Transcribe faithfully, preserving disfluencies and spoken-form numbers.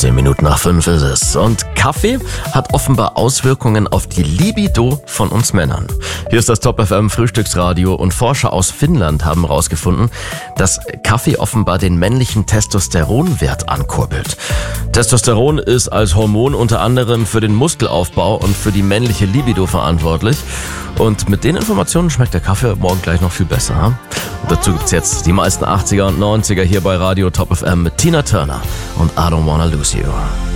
Zehn Minuten nach fünf ist es. Und Kaffee hat offenbar Auswirkungen auf die Libido von uns Männern. Hier ist das Top F M Frühstücksradio und Forscher aus Finnland haben herausgefunden, dass Kaffee offenbar den männlichen Testosteronwert ankurbelt. Testosteron ist als Hormon unter anderem für den Muskelaufbau und für die männliche Libido verantwortlich. Und mit den Informationen schmeckt der Kaffee morgen gleich noch viel besser. Hm? Und dazu gibt's jetzt die meisten achtziger und neunziger hier bei Radio Top F M mit Tina Turner und I Don't Wanna Lose You.